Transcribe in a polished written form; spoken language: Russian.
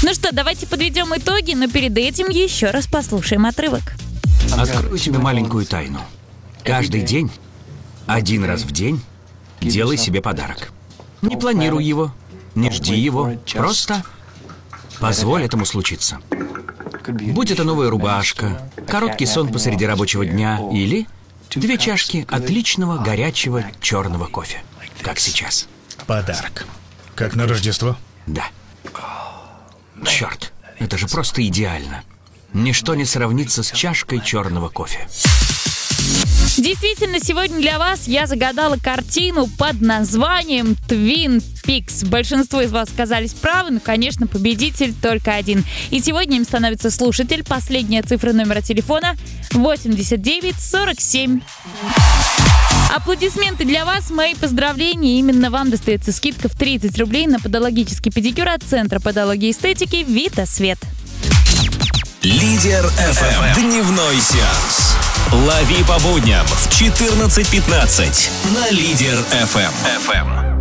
Ну что, давайте подведем итоги, но перед этим еще раз послушаем отрывок. Открою тебе маленькую тайну. Каждый день, один раз в день, делай себе подарок. Не планируй его, не жди его, просто позволь этому случиться. Будь это новая рубашка, короткий сон посреди рабочего дня или 2 чашки отличного горячего черного кофе, как сейчас. Подарок. Как на Рождество? Да. Черт, это же просто идеально. Ничто не сравнится с чашкой черного кофе. Действительно, сегодня для вас я загадала картину под названием Twin Peaks. Большинство из вас оказались правы, но, конечно, победитель только один. И сегодня им становится слушатель. Последняя цифра номера телефона 8947. Аплодисменты для вас, мои поздравления. Именно вам достается скидка в 30 рублей на подологический педикюр от Центра подологии и эстетики Вита Свет. Лидер FM. Дневной сеанс. Лови по будням в 14:15 на Лидер FM.